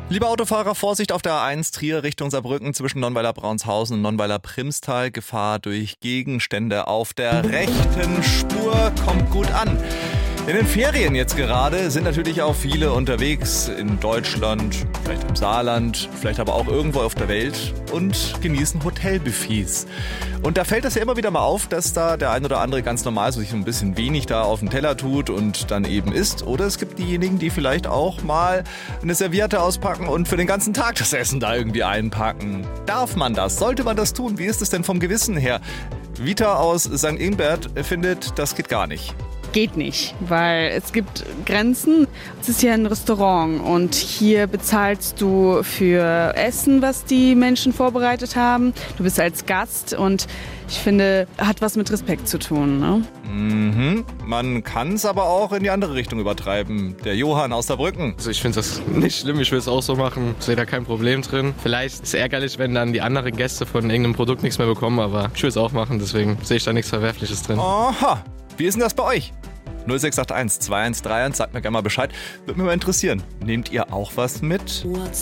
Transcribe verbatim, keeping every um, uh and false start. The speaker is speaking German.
Liebe Autofahrer, Vorsicht auf der A eins Trier Richtung Saarbrücken zwischen Nonnweiler-Braunshaus und Nonnweiler-Primstal. Gefahr durch Gegenstände auf der rechten Spur kommt gut an. In den Ferien jetzt gerade sind natürlich auch viele unterwegs in Deutschland, vielleicht im Saarland, vielleicht aber auch irgendwo auf der Welt und genießen Hotelbuffets. Und da fällt es ja immer wieder mal auf, dass da der ein oder andere ganz normal so sich so ein bisschen wenig da auf den Teller tut und dann eben isst. Oder es gibt diejenigen, die vielleicht auch mal eine Serviette auspacken und für den ganzen Tag das Essen da irgendwie einpacken. Darf man das? Sollte man das tun? Wie ist es denn vom Gewissen her? Vita aus Sankt Ingbert findet, das geht gar nicht. Geht nicht, weil es gibt Grenzen. Es ist ja ein Restaurant und hier bezahlst du für Essen, was die Menschen vorbereitet haben. Du bist als Gast und ich finde, hat was mit Respekt zu tun. Ne? Mhm. Man kann es aber auch in die andere Richtung übertreiben. Der Johann aus Saarbrücken. Also ich finde das nicht schlimm, ich will es auch so machen. Ich sehe da kein Problem drin. Vielleicht ist es ärgerlich, wenn dann die anderen Gäste von irgendeinem Produkt nichts mehr bekommen, aber ich will es auch machen, deswegen sehe ich da nichts Verwerfliches drin. Aha, wie ist denn das bei euch? null sechs acht eins zwei eins drei eins, sagt mir gerne mal Bescheid. Würde mich mal interessieren. Nehmt ihr auch was mit?